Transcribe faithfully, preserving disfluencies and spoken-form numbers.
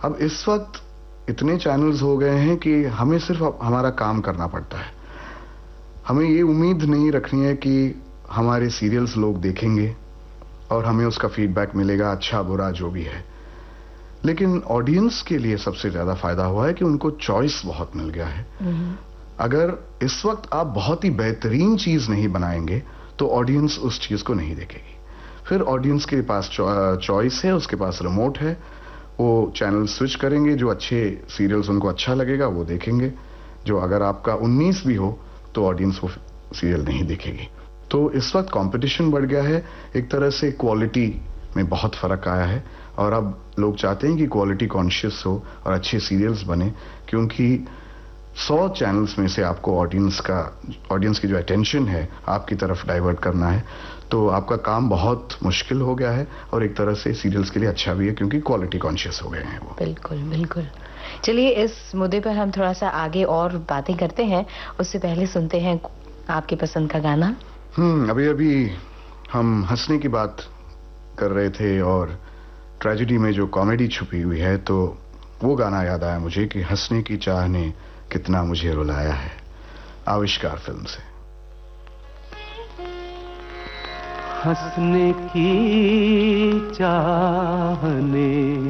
अब इस वक्त इतने चैनल्स हो गए हैं कि हमें सिर्फ हमारा काम करना पड़ता है। हमें ये उम्मीद नहीं रखनी है कि हमारे सीरियल्स लोग देखेंगे और हमें उसका फीडबैक मिलेगा, अच्छा बुरा जो भी है। लेकिन ऑडियंस के लिए सबसे ज्यादा फायदा हुआ है कि उनको चॉइस बहुत मिल गया है। अगर इस वक्त आप बहुत ही बेहतरीन चीज नहीं बनाएंगे तो ऑडियंस उस चीज को नहीं देखेगी। फिर ऑडियंस के पास चॉइस है, उसके पास रिमोट है, वो चैनल स्विच करेंगे, जो अच्छे सीरियल्स उनको अच्छा लगेगा वो देखेंगे। जो अगर आपका उन्नीस भी हो तो ऑडियंस वो सीरियल नहीं देखेगी। तो इस वक्त कंपटीशन बढ़ गया है, एक तरह से क्वालिटी में बहुत फर्क आया है और अब लोग चाहते हैं कि क्वालिटी कॉन्शियस हो और अच्छे सीरियल्स बने, क्योंकि सौ चैनल्स में से आपको ऑडियंस का ऑडियंस की जो अटेंशन है आपकी तरफ डाइवर्ट करना है, तो आपका काम बहुत मुश्किल हो गया है और एक तरह से सीरियल्स के लिए अच्छा भी है क्योंकि क्वालिटी कॉन्शियस हो गए हैं वो। बिल्कुल बिल्कुल। चलिए इस मुद्दे पर हम थोड़ा सा आगे और बातें करते हैं, उससे पहले सुनते हैं आपकी पसंद का गाना। हम्म अभी अभी हम हंसने की बात कर रहे थे और ट्रेजेडी में जो कॉमेडी छुपी हुई है, तो वो गाना याद आया मुझे कि हंसने की चाह ने कितना मुझे रुलाया है, आविष्कार फिल्म से। हंसने की चाह ने